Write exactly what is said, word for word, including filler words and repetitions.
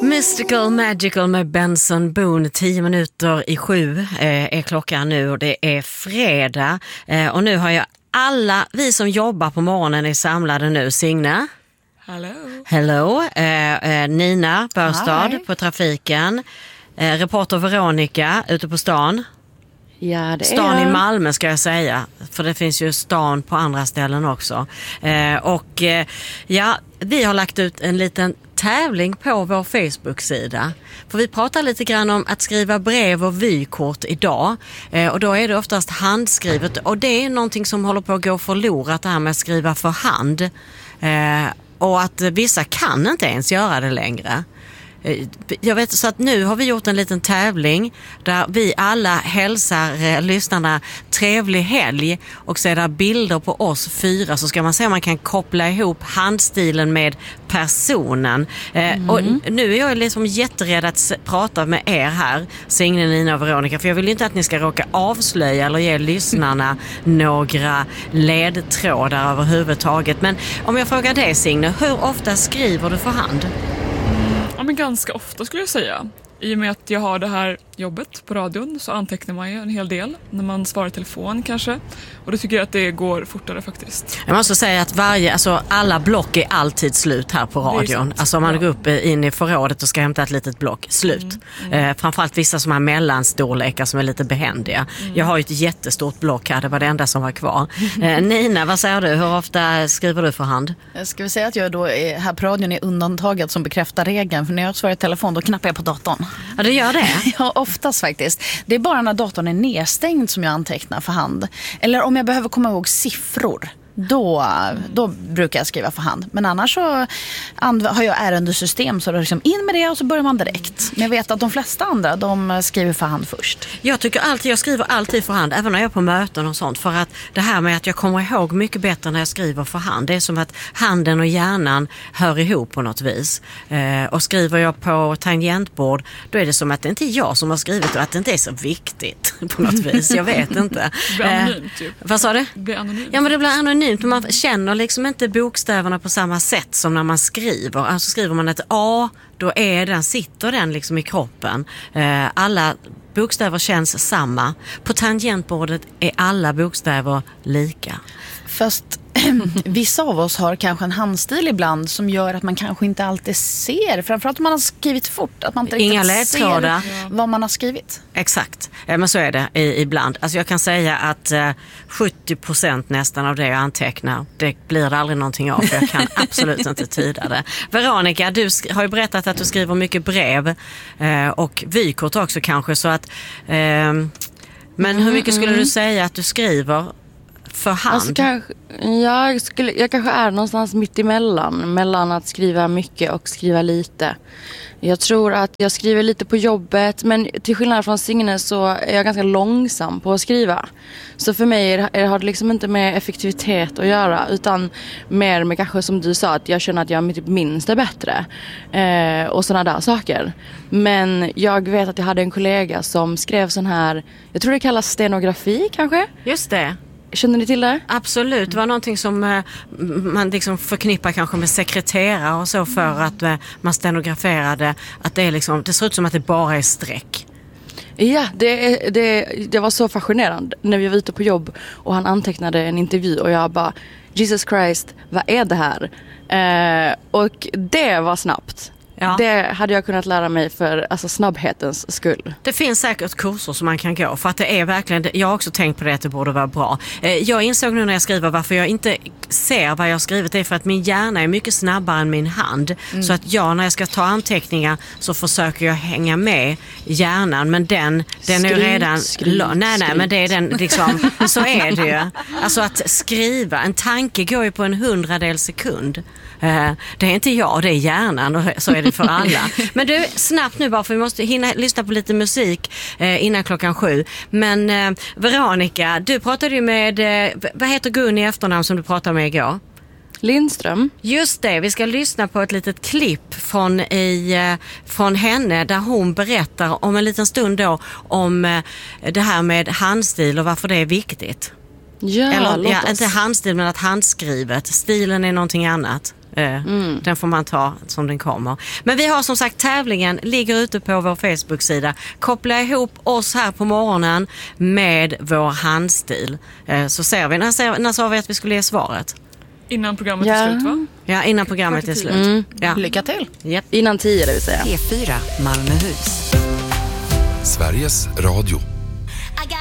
Mystical Magical med Benson Boone. Tio minuter i sju eh, är klockan nu och det är fredag. Eh, och nu har jag alla vi som jobbar på morgonen är samlade nu. Signe. Hello. Hello. Eh, eh, Nina Börstad Hi. på trafiken. Eh, reporter Veronica ute på stan. Ja, det Stan är i Malmö ska jag säga. För det finns ju stan på andra ställen också. Eh, och eh, ja, vi har lagt ut en liten tävling på vår Facebook-sida. För vi pratar lite grann om att skriva brev och vykort idag. Eh, och då är det oftast handskrivet. Och det är någonting som håller på att gå förlorat, det här med att skriva för hand. Eh, och att vissa kan inte ens göra det längre. Jag vet, så att nu har vi gjort en liten tävling där vi alla hälsar eh, lyssnarna trevlig helg och så är det bilder på oss fyra, så ska man se om man kan koppla ihop handstilen med personen. Eh, mm. Och nu är jag liksom jätterädd att s- prata med er här, Signe, Nina och Veronica, för jag vill inte att ni ska råka avslöja eller ge lyssnarna några ledtrådar överhuvudtaget. Men om jag frågar dig, Signe, hur ofta skriver du för hand? Ja, men ganska ofta skulle jag säga. I och med att jag har det här jobbet på radion så antecknar man ju en hel del när man svarar i telefon kanske. Och då tycker jag att det går fortare faktiskt. Jag måste säga att varje, alltså alla block är alltid slut här på radion. Alltså om man ja. går upp in i förrådet och ska hämta ett litet block, slut. Mm, mm. Eh, framförallt vissa som har mellanstorlekar som är lite behändiga. Mm. Jag har ju ett jättestort block här, det var det enda som var kvar. Eh, Nina, vad säger du? Hur ofta skriver du för hand? Jag ska säga att jag då är, här på radion är undantaget som bekräftar regeln. För när jag svarar i telefon då knappar jag på datorn. Ja, det gör det? Ja, oftast faktiskt. Det är bara när datorn är nedstängd som jag antecknar för hand. Eller om jag behöver komma ihåg siffror. Då, då brukar jag skriva för hand. Men annars så and- har jag ärendesystem så det är liksom in med det och så börjar man direkt. Men jag vet att de flesta andra, de skriver för hand först. Jag tycker alltid, jag skriver alltid för hand, även när jag är på möten och sånt. För att det här med att jag kommer ihåg mycket bättre när jag skriver för hand. Det är som att handen och hjärnan hör ihop på något vis. Eh, och skriver jag på tangentbord, då är det som att det inte är jag som har skrivit och att det inte är så viktigt på något vis. Jag vet inte. Det blir anonymt typ. Vad sa du? Det blir anonymt. Ja, men det blir anonymt. Man känner liksom inte bokstäverna på samma sätt som när man skriver. Alltså skriver man ett A, då är den, sitter den liksom i kroppen. Eh, alla bokstäver känns samma. På tangentbordet är alla bokstäver lika. Fast vissa av oss har kanske en handstil ibland som gör att man kanske inte alltid ser, framförallt om man har skrivit fort, att man inte Inga riktigt ser ledtrådar. vad man har skrivit. Exakt, ja, men så är det i, ibland. Alltså jag kan säga att eh, sjuttio procent nästan av det jag antecknar, det blir det aldrig någonting av, för jag kan absolut inte tyda det. Veronica, du sk- har ju berättat att du skriver mycket brev eh, och vykort också kanske, så att eh, men hur mycket skulle du säga att du skriver för hand? Alltså, kanske, jag, skulle, jag kanske är någonstans mitt emellan. Mellan att skriva mycket och skriva lite. Jag tror att jag skriver lite på jobbet. Men till skillnad från Signe så är jag ganska långsam på att skriva. Så för mig är det, har det liksom inte med effektivitet att göra. Utan mer med kanske som du sa, att jag känner att jag typ minns det bättre. Eh, och sådana där saker. Men jag vet att jag hade en kollega som skrev sån här, jag tror det kallas stenografi kanske. Just det. Känner ni till det? Absolut, det var någonting som eh, man liksom förknippar kanske med sekreterare och så, för att eh, man stenograferade, att det är liksom, det ser ut som att det bara är streck. Ja, det, det, det var så fascinerande när vi var ute på jobb och han antecknade en intervju och jag bara, Jesus Christ, vad är det här? Eh, och det var snabbt. Ja. Det hade jag kunnat lära mig för alltså, snabbhetens skull. Det finns säkert kurser som man kan gå, för att det är verkligen, jag har också tänkt på det, att det borde vara bra. Jag insåg nu när jag skriver varför jag inte ser vad jag har skrivit, det är för att min hjärna är mycket snabbare än min hand. Mm. Så att jag, när jag ska ta anteckningar så försöker jag hänga med hjärnan, men den, den är ju redan skryt, nej nej skryt. men det är den liksom, så är det ju. Alltså att skriva, en tanke går ju på en hundradel sekund. Det är inte jag, det är hjärnan, och så är det för alla. Men du, snabbt nu bara, för vi måste hinna lyssna på lite musik innan klockan sju. Men Veronica, du pratade ju med, vad heter Gun i efternamn som du pratade med igår? Lindström. Just det, vi ska lyssna på ett litet klipp från, i, från henne där hon berättar om en liten stund då om det här med handstil och varför det är viktigt. Ja, Eller, ja, oss. inte handstil men att handskrivet. Stilen är någonting annat. Eh, mm. Den får man ta som den kommer. Men vi har som sagt tävlingen, ligger ute på vår Facebook-sida. Koppla ihop oss här på morgonen med vår handstil. Eh, så ser vi, när, när sa vi att vi skulle ge svaret? Innan programmet ja. är slut, va? Ja, innan programmet är slut. Mm. Ja. Lycka till. Yep. Innan tio, det vill säga. P fyra Malmöhus. Sveriges Radio.